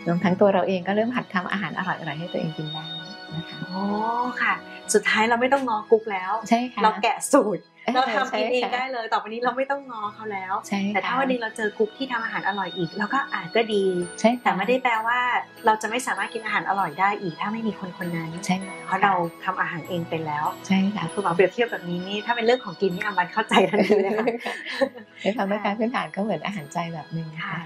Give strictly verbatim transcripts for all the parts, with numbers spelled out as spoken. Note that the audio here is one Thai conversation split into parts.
รวมทั้งตัวเราเองก็เริ่มหัดทำอาหารอร่อยๆให้ตัวเองกินได้นะคะโอ้ค่ะสุดท้ายเราไม่ต้องงอกุ๊กแล้วใช่ค่ะเราแกะสูตรเราทำกินเองได้เลยต่อไปนี้เราไม่ต้องงอเขาแล้วแต่ถ้าวันนึงเราเจอกุ๊กที่ทำอาหารอร่อยอีกเราก็อาจก็ดีแต่ไม่ได้แปลว่าเราจะไม่สามารถกินอาหารอร่อยได้อีกถ้าไม่มีคนคนนั้นเพราะเราทำอาหารเองเป็นแล้วใช่ค่ะคือหมอเปรียบเทียบแบบนี้นี่ถ้าเป็นเรื่องของกินนี่อามันเข้าใจทันทีเลยค่ะในความต้องการพื้นฐานก็เหมือนอาหารใจแบบนึงค่ะ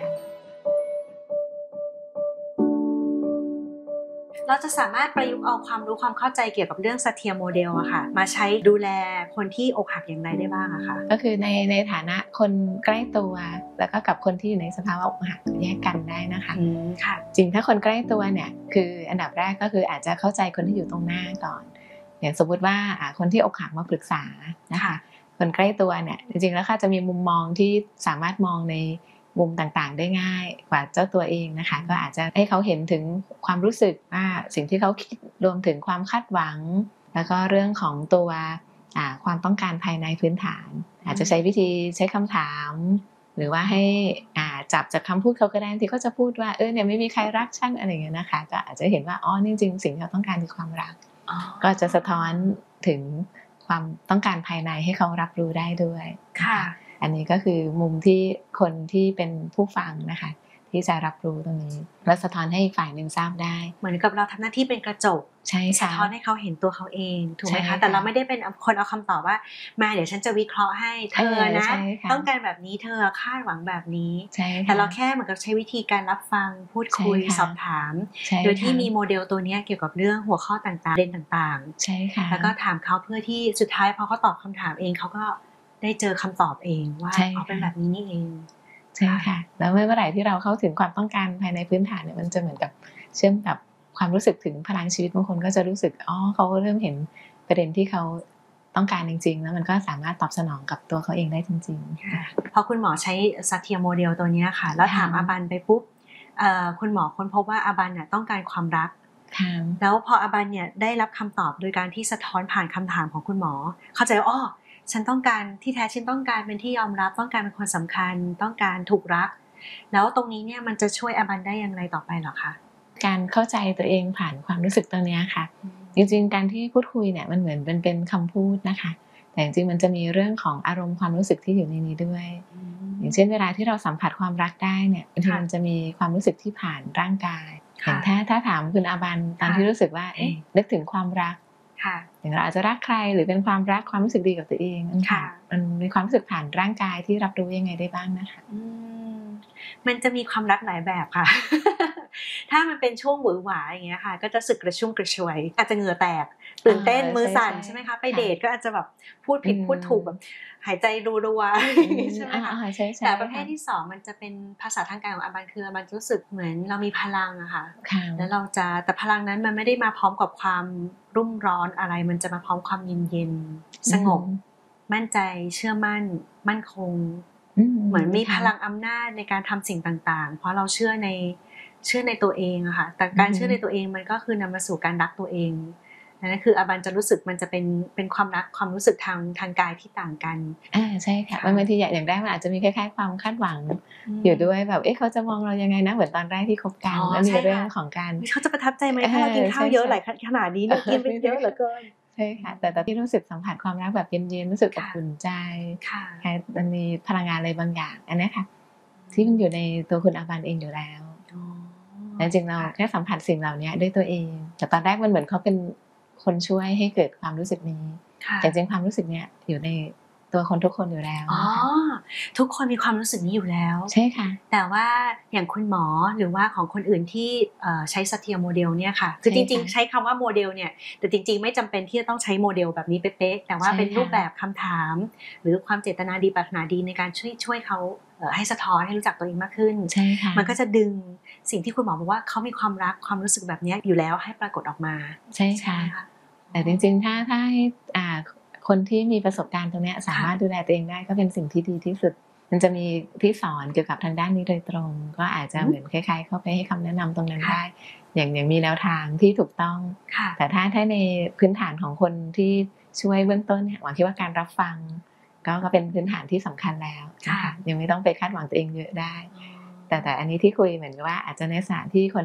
เราจะสามารถประยุกต์เอาความรู้ความเข้าใจเกี่ยวกับเรื่องซาเทียโมเดลอะค่ะมาใช้ดูแลคนที่อกหักอย่างไรได้บ้างอะคะก็คือในในฐานะคนใกล้ตัวแล้วก็กับคนที่อยู่ในสภาวะอกหักแยกกันได้นะคะค่ะจริงถ้าคนใกล้ตัวเนี่ยคืออันดับแรกก็คืออาจจะเข้าใจคนที่อยู่ตรงหน้าก่อนอย่างสมมติว่าคนที่อกหักมาปรึกษานะคะคนใกล้ตัวเนี่ยจริงๆแล้วค่ะจะมีมุมมองที่สามารถมองในมุมต่างๆได้ง่ายกว่าเจ้าตัวเองนะคะก็อาจจะให้เขาเห็นถึงความรู้สึกว่าสิ่งที่เขาคิดรวมถึงความคาดหวังแล้วก็เรื่องของตัวความต้องการภายในพื้นฐานอาจจะใช้วิธีใช้คำถามหรือว่าให้จับจากคำพูดเขาก็ได้ที่เขาจะพูดว่าเออเนี่ยไม่มีใครรักฉันอะไรอย่างเงี้ยนะคะก็อาจจะเห็นว่าอ๋อจริงๆสิ่งที่เขาต้องการคือความรักก็จะสะท้อนถึงความต้องการภายในให้เขารับรู้ได้ด้วยค่ะอันนี้ก็คือมุมที่คนที่เป็นผู้ฟังนะคะที่จะรับรู้ตรงนี้และสะท้อนให้อีกฝ่ายหนึ่งทราบได้เหมือนกับเราทำหน้าที่เป็นกระจกใช่สะท้อนให้เขาเห็นตัวเขาเองถูกไหมคะแต่เราไม่ได้เป็นคนเอาคำตอบว่ามาเดี๋ยวฉันจะวิเคราะห์ให้เธอนะต้องการแบบนี้เธอคาดหวังแบบนี้แต่เราแค่เหมือนกับใช้วิธีการรับฟังพูดคุยสอบถามโดยที่มีโมเดลตัวนี้เกี่ยวกับเรื่องหัวข้อต่างๆเรื่องต่างๆใช่ค่ะแล้วก็ถามเขาเพื่อที่สุดท้ายพอเขาตอบคำถามเองเขาก็ได้เจอคำตอบเองว่าอ๋อเป็นแบบนี้นี่เองใช่ค่ะแล้วเมื่อไหร่ที่เราเข้าถึงความต้องการภายในพื้นฐานเนี่ยมันจะเหมือนกับเชื่อมกับความรู้สึกถึงพลังชีวิตบางคนก็จะรู้สึกอ๋อเขาเริ่มเห็นประเด็นที่เขาต้องการจริงๆแล้วมันก็สามารถตอบสนองกับตัวเขาเองได้จริงๆพอคุณหมอใช้ซาเทียโมเดลตัวนี้ค่ะแล้วถามอาบันไปปุ๊บคุณหมอค้นพบว่าอาบันเนี่ยต้องการความรักแล้วพออาบันเนี่ยได้รับคำตอบโดยการที่สะท้อนผ่านคำถามของคุณหมอเข้าใจว่าอ๋อฉันต้องการที่แท้ฉันต้องการเป็นที่ยอมรับต้องการเป็นคนสำคัญต้องการถูกรักแล้วตรงนี้เนี่ยมันจะช่วยอาบันได้อย่างไรต่อไปหรอคะการเข้าใจตัวเองผ่านความรู้สึกตรงนี้ค่ะจริงๆการที่พูดคุยเนี่ยมันเหมือนเป็นเป็นคำพูดนะคะแต่จริงๆมันจะมีเรื่องของอารมณ์ความรู้สึกที่อยู่ในนี้ด้วยอย่างเช่นเวลาที่เราสัมผัสความรักได้เนี่ยบางทีมันจะมีความรู้สึกที่ผ่านร่างกายอย่างถ้าถ้าถามคุณอาบันตอนที่รู้สึกว่าเอ๊ะนึกถึงความรักอย่างเราอาจจะรักใครหรือเป็นความรักความรู้สึกดีกับตัวเองมันมีความรู้สึกผ่านร่างกายที่รับรู้ยังไงได้บ้างนะคะมันจะมีความรักหลายแบบค่ะ ถ้ามันเป็นช่วงหวือหวาอย่างเงี้ยค่ะก็จะสึกกระชุ่มกระชวยอาจจะเหงื่อแตกตื่นเต้นมือสั่นใช่ไหมคะไปเดทก็อาจจะแบบพูดผิดพูดถูกแบบหายใจรัวๆใช่ไหมคะแต่ประเภทที่สองมันจะเป็นภาษาทางกายของอาบันคืออาบันรู้สึกเหมือนเรามีพลังอะค่ะแล้วเราจะแต่พลังนั้นมันไม่ได้มาพร้อมกับความรุ่มร้อนอะไรมันจะมาพร้อมความเย็นๆสงบมั่นใจเชื่อมั่นมั่นคงเหมือนมีพลังอำนาจในการทำสิ่งต่างๆเพราะเราเชื่อในเชื่อในตัวเองอะค่ะแต่การเชื่อในตัวเองมันก็คือนำมาสู่การรักตัวเองนั่นคืออาบันจะรู้สึกมันจะเป็นเป็นความรักความรู้สึกทางทางกายที่ต่างกันอ่าใช่ค่ะบางทีอย่างแรกมันอาจจะมีคล้ายๆความคาดหวังอยู่ด้วยแบบเอ๊ะเขาจะมองเรายังไงนะเหมือนตอนแรกที่คบกันแล้วมีเรื่องของการเขาจะประทับใจไหมถ้าเรากินข้าวเยอะหลายขนาดนี้เนี่ยกินไปเยอะเหลือเกินใช่ค่ะแต่แต่ที่รู้สึกสัมผัสความรักแบบเย็นๆรู้สึกอบอุ่นใจค่ะมันมีพลังงานอะไรบางอย่างอันนี้ค่ะที่มันอยู่ในตัวคุณอาบันเองอยู่แล้วแต่จริงเราแค่สัมผัสสิ่งเหล่านี้ด้วยตัวเองแต่ตอนแรกมันเหมือนเขาเป็นคนช่วยให้เกิดความรู้สึกนี้แต่จริงความรู้สึกเนี้ยอยู่ในตัวคนทุกคนอยู่แล้วอ๋อทุกคนมีความรู้สึกนี้อยู่แล้วใช่ค่ะแต่ว่าอย่างคุณหมอหรือว่าของคนอื่นที่ใช้ซาเทียโมเดลเนี่ยค่ะคือจริงๆใช้คำว่าโมเดลเนี่ยแต่จริงๆไม่จำเป็นที่จะต้องใช้โมเดลแบบนี้เป๊ะๆแต่ว่าเป็นรูปแบบคำถามหรือความเจตนาดีปรารถนาดีในการช่วยช่วยเขาให้สะท้อนให้รู้จักตัวเองมากขึ้นมันก็จะดึงสิ่งที่คุณหมอบอกว่าเขามีความรักความรู้สึกแบบนี้อยู่แล้วให้ปรากฏออกมาใช่ค่ะแต่จริงๆถ้าถ้าให้อ่าคนที่มีประสบการณ์ตรงนี้สามารถดูแลตัวเองได้ก็เป็นสิ่งที่ดีที่สุดมันจะมีที่สอนเกี่ยวกับทางด้านนี้โดยตรงก็อาจจะเหมือนคล้ายๆเข้าไปให้คำแนะนำตรงนั้นได้อย่างอย่างมีแนวทางที่ถูกต้องแต่ถ้าถ้าในพื้นฐานของคนที่ช่วยเบื้องต้นเนี่ยหวังคิดว่าการรับฟังก็ก็เป็นพื้นฐานที่สำคัญแล้วนะคะยังไม่ต้องไปคาดหวังตัวเองเยอะได้แต่แต่อันนี้ที่คุยเหมือนว่าอาจจะในสถานที่คน